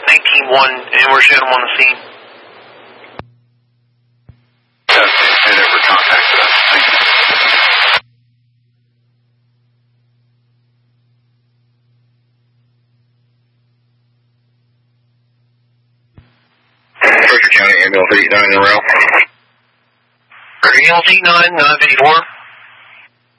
19-1, and we're showing them on the scene. Head over contact with us. Thank you. Fraser County Ambulance 89 in a row. Ambulance 89, 954.